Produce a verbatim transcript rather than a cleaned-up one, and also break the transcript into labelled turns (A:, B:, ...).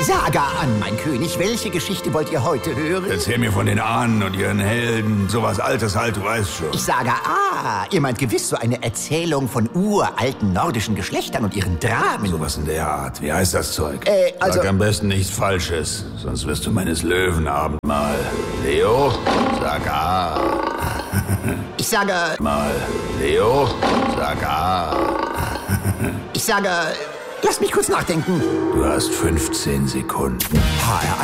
A: Sage an, mein König, welche Geschichte wollt ihr heute hören?
B: Erzähl mir von den Ahnen und ihren Helden. Sowas Altes halt, du weißt schon.
A: Ich sage, ah, ihr meint gewiss so eine Erzählung von uralten nordischen Geschlechtern und ihren Dramen.
B: Sowas in der Art. Wie heißt das Zeug?
A: Äh, also...
B: Sag am besten nichts Falsches, sonst wirst du meines Löwen Abendmahl. Leo, sag ah.
A: Ich sage...
B: Mal. Leo, sag ah.
A: Ich sage... Lass mich kurz nachdenken.
B: Du hast fünfzehn Sekunden.
A: H R